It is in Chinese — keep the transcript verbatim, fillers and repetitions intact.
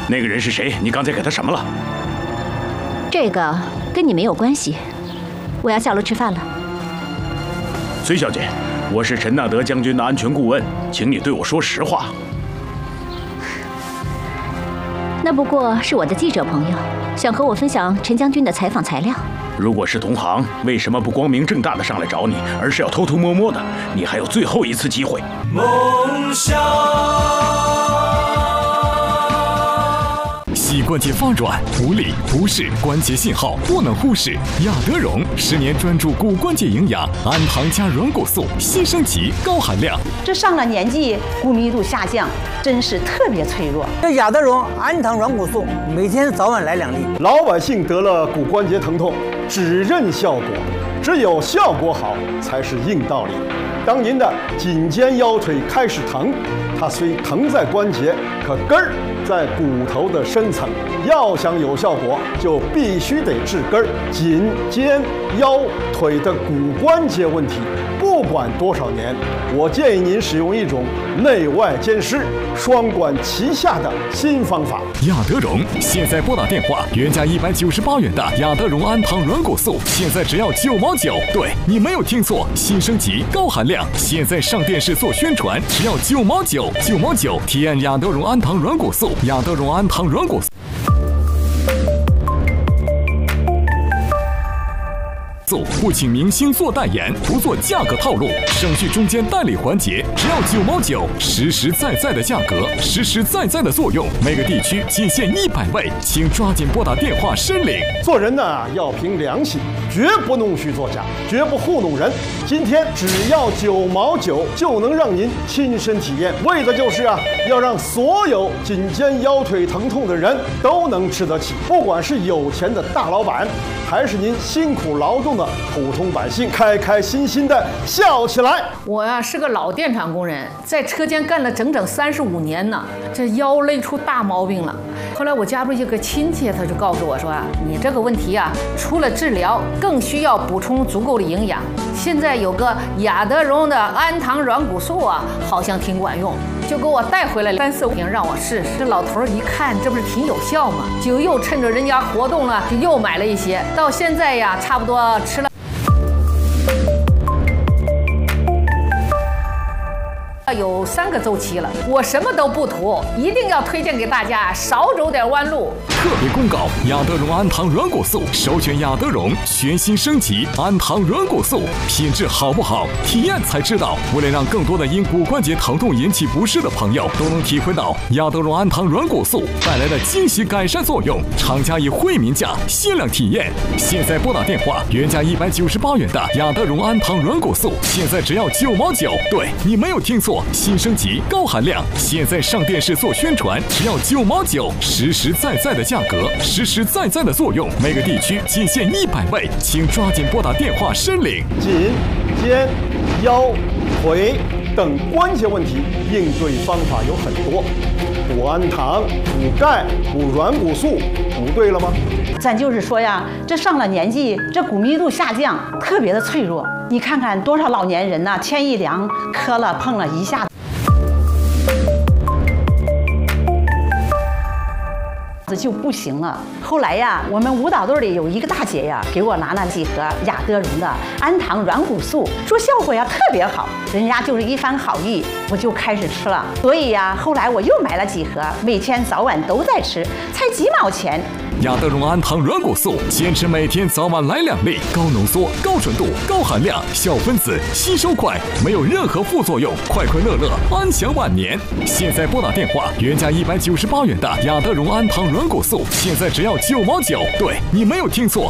那个人是谁？你刚才给他什么了？ 这个跟你没有关系。我要下楼吃饭了。 崔小姐，我是陈纳德将军的安全顾问，请你对我说实话。 那不过是我的记者朋友，想和我分享陈将军的采访材料。 如果是同行，为什么不光明正大的上来找你，而是要偷偷摸摸的？你还有最后一次机会。梦想。 膝关节发软、无力、不适、关节信号不能忽视。亚德荣十年专注骨关节营养，氨糖加软骨素，新升级高含量。 这上了年纪，骨密度下降，真是特别脆弱。 这亚德荣氨糖软骨素，每天早晚来两粒。 老百姓得了骨关节疼痛，只认效果，只有效果好才是硬道理。当您的颈肩腰腿开始疼，它虽疼在关节，可根儿在骨头的深层。要想有效果，就必须得治根儿。颈肩腰腿的骨关节问题，不管多少年，我建议您使用一种内外兼施、双管齐下的新方法。 亚德荣现在拨打电话，原价一百九十八元的亚德荣氨糖软骨素，现在只要九毛九。对，你没有听错，新升级高含量，现在上电视做宣传，只要九毛九，九毛九，体验亚德荣氨糖软骨素，亚德荣氨糖软骨素。不请明星做代言，不做价格套路，省去中间代理环节，只要九毛九，实实在在的价格，实实在在的作用，每个地区仅限一百位，请抓紧拨打电话申领。 做人呢要凭良心，绝不弄虚作假，绝不糊弄人。今天只要九毛九就能让您亲身体验，为的就是啊，要让所有颈肩腰腿疼痛的人都能吃得起，不管是有钱的大老板，还是您辛苦劳动的普通百姓，开开心心的笑起来。 我呀、啊、是个老电厂工人，在车间干了整整三十五年呢，这腰累出大毛病了。后来我家不是有个亲戚，他就告诉我说啊，你这个问题啊，除了治疗，更需要补充足够的营养。现在有个亚德荣的氨糖软骨素啊，好像挺管用，就给我带回来三四瓶让我试试。这老头一看，这不是挺有效吗？就又趁着人家活动了，就又买了一些。到现在呀，差不多吃了。有三个周期了，我什么都不图，一定要推荐给大家，少走点弯路。 特别公告：亚德荣氨糖软骨素，首选亚德荣全新升级氨糖软骨素，品质好不好，体验才知道。为了让更多的因骨关节疼痛引起不适的朋友都能体会到亚德荣氨糖软骨素带来的惊喜改善作用，厂家以惠民价限量体验。现在拨打电话，原价一百九十八元的亚德荣氨糖软骨素，现在只要九毛九。对，你没有听错。新升级高含量，现在上电视做宣传，只要九毛九，实实在在的价格，实实在在的作用，每个地区仅限一百位，请抓紧拨打电话申领。 颈、肩、腰、腿等关节问题应对方法有很多，补氨糖、补钙、补软骨素，补对了吗？ 咱就是说呀，这上了年纪，这骨密度下降，特别的脆弱。你看看多少老年人呐、啊，天一凉，磕了碰了一下子就不行了。后来呀，我们舞蹈队里有一个大姐呀，给我拿了几盒亚德荣的氨糖软骨素，说效果呀特别好。人家就是一番好意，我就开始吃了。所以呀，后来我又买了几盒，每天早晚都在吃，才几毛钱。 亚德荣氨糖软骨素，坚持每天早晚来两粒，高浓缩、高纯度、高含量，小分子，吸收快，没有任何副作用，快快乐乐，安享晚年。现在拨打电话，原价一百九十八元的亚德荣氨糖软骨素，现在只要九毛九。对，你没有听错，